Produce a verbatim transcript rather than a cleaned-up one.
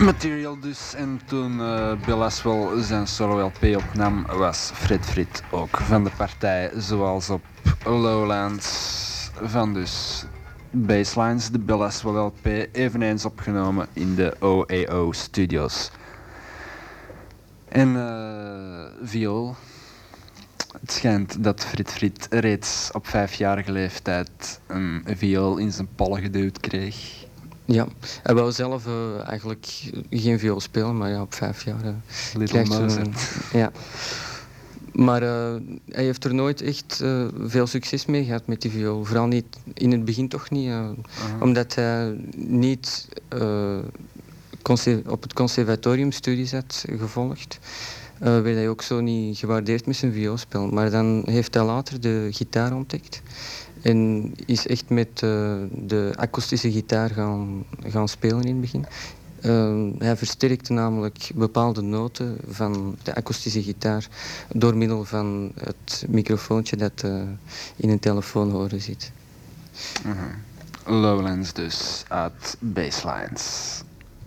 Material dus. En toen uh, Bill Laswell zijn solo-L P opnam, was Fred Frit ook van de partij, zoals op Lowlands. Van dus Basslines, de Bill Laswell L P, eveneens opgenomen in de O A O Studios. En uh, viool. Het schijnt dat Frit Frit reeds op vijfjarige leeftijd een viool in zijn pollen geduwd kreeg. Ja, hij wou zelf uh, eigenlijk geen viool spelen, maar ja, op vijf jaar uh, Little Mozart. Een, ja. Maar uh, hij heeft er nooit echt uh, veel succes mee gehad met die viool. Vooral niet, in het begin toch niet. Uh, uh-huh. Omdat hij niet uh, conser- op het conservatorium studies had gevolgd. Uh, werd hij ook zo niet gewaardeerd met zijn vioolspel. Maar dan heeft hij later de gitaar ontdekt. En is echt met uh, de akoestische gitaar gaan, gaan spelen in het begin. Uh, hij versterkte namelijk bepaalde noten van de akoestische gitaar door middel van het microfoontje dat uh, in een telefoonhoren zit. Uh-huh. Lowlands dus, uit Basslines.